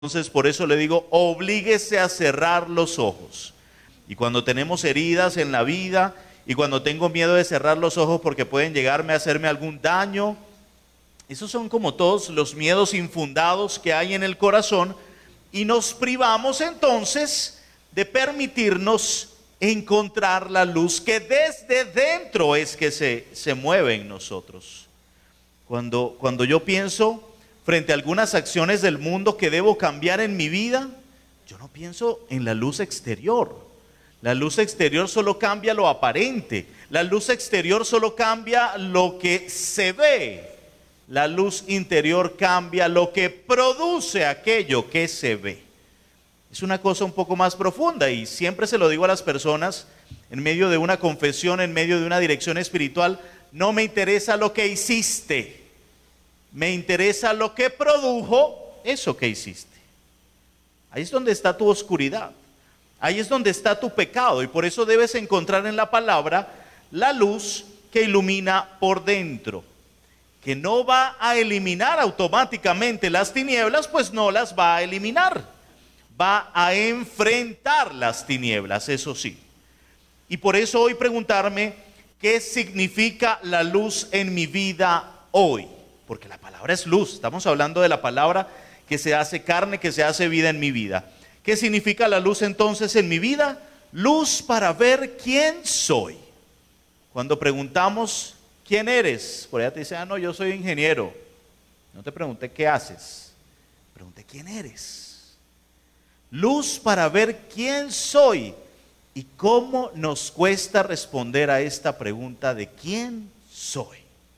Entonces, por eso le digo, oblíguese a cerrar los ojos. Y cuando tenemos heridas en la vida, y cuando tengo miedo de cerrar los ojos porque pueden llegarme a hacerme algún daño, esos son como todos los miedos infundados que hay en el corazón, y nos privamos entonces de permitirnos encontrar la luz que desde dentro es que se mueve en nosotros. Cuando yo pienso frente a algunas acciones del mundo que debo cambiar en mi vida, yo no pienso en la luz exterior. La luz exterior solo cambia lo aparente. La luz exterior solo cambia lo que se ve. La luz interior cambia lo que produce aquello que se ve. Es una cosa un poco más profunda, y siempre se lo digo a las personas en medio de una confesión, en medio de una dirección espiritual: no me interesa lo que hiciste, me interesa lo que produjo eso que hiciste. Ahí es donde está tu oscuridad, ahí es donde está tu pecado, y por eso debes encontrar en la palabra la luz que ilumina por dentro, que no va a eliminar automáticamente las tinieblas, pues no las va a eliminar, va a enfrentar las tinieblas, eso sí. Y por eso hoy preguntarme, ¿qué significa la luz en mi vida hoy? Porque la palabra es luz, estamos hablando de la palabra que se hace carne, que se hace vida en mi vida. ¿Qué significa la luz entonces en mi vida? Luz para ver quién soy. Cuando preguntamos, ¿quién eres? Por allá te dicen, no, yo soy ingeniero. No te pregunté qué haces, pregunté quién eres. Luz para ver quién soy. ¿Y cómo nos cuesta responder a esta pregunta de quién soy?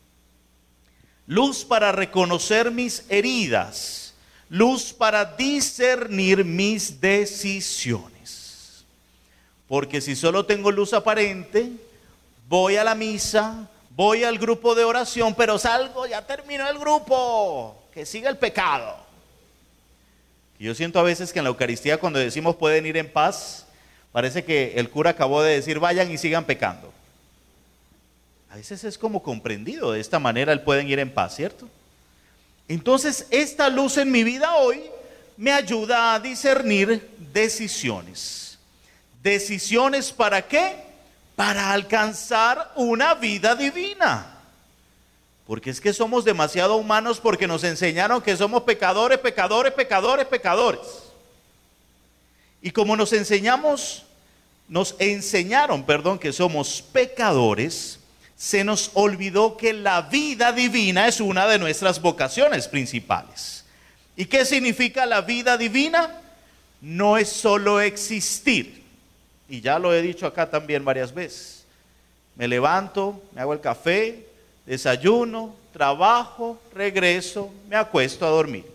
Luz para reconocer mis heridas, luz para discernir mis decisiones. Porque si solo tengo luz aparente, voy a la misa, voy al grupo de oración, pero salgo, ya terminó el grupo, que siga el pecado. Yo siento a veces que en la Eucaristía, cuando decimos pueden ir en paz, parece que el cura acabó de decir vayan y sigan pecando. A veces es como comprendido de esta manera el pueden ir en paz, ¿cierto? Entonces esta luz en mi vida hoy me ayuda a discernir decisiones. ¿Decisiones para qué? Para alcanzar una vida divina. Porque es que somos demasiado humanos, porque nos enseñaron que somos pecadores, pecadores, pecadores, pecadores. Y como nos enseñaron, que somos pecadores, se nos olvidó que la vida divina es una de nuestras vocaciones principales. ¿Y qué significa la vida divina? No es solo existir. Y ya lo he dicho acá también varias veces. Me levanto, me hago el café, desayuno, trabajo, regreso, me acuesto a dormir.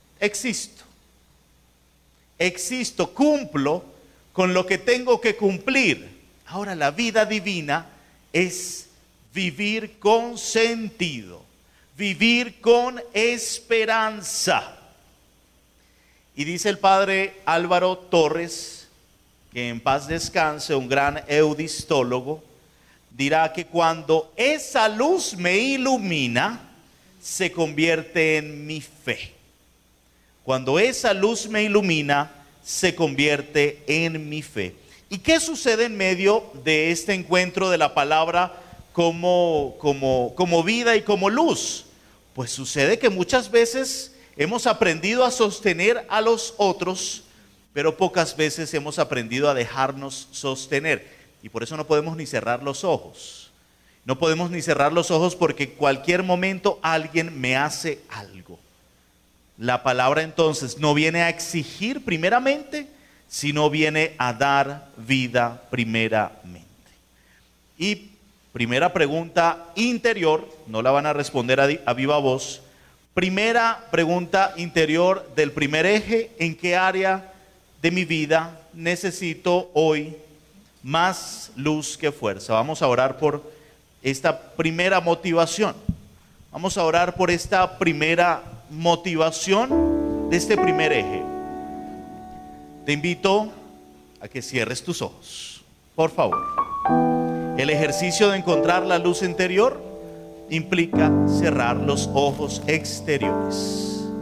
Existo, cumplo con lo que tengo que cumplir. Ahora, la vida divina es vivir con sentido, vivir con esperanza. Y dice el padre Álvaro Torres, que en paz descanse, un gran eudistólogo, dirá que cuando esa luz me ilumina, se convierte en mi fe. Cuando esa luz me ilumina, se convierte en mi fe. ¿Y qué sucede en medio de este encuentro de la palabra como vida y como luz? Pues sucede que muchas veces hemos aprendido a sostener a los otros, pero pocas veces hemos aprendido a dejarnos sostener. Y por eso no podemos ni cerrar los ojos. No podemos ni cerrar los ojos porque en cualquier momento alguien me hace algo. La palabra entonces no viene a exigir primeramente, sino viene a dar vida primeramente. Y primera pregunta interior, no la van a responder a viva voz. Primera pregunta interior del primer eje: ¿en qué área de mi vida necesito hoy más luz que fuerza? Vamos a orar por esta primera motivación. Vamos a orar por esta primera motivación de este primer eje. Te invito a que cierres tus ojos, por favor. El ejercicio de encontrar la luz interior implica cerrar los ojos exteriores.